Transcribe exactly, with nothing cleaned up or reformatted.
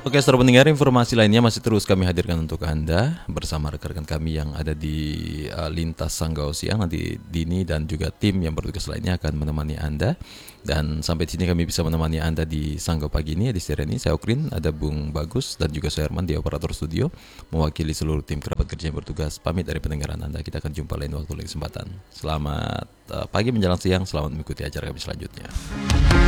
Oke, saudara pendengar, informasi lainnya masih terus kami hadirkan untuk Anda bersama rekan-rekan kami yang ada di uh, lintas Sanggau Siang. Nanti Dini dan juga tim yang bertugas lainnya akan menemani Anda. Dan sampai di sini kami bisa menemani Anda di Sanggau pagi ini. Di studio ini saya Okrin, ada Bung Bagus dan juga saya Herman di operator studio, mewakili seluruh tim kerabat kerja yang bertugas. Pamit dari pendengaran Anda. Kita akan jumpa lain waktu lain kesempatan. Selamat uh, pagi menjelang siang. Selamat mengikuti acara kami selanjutnya.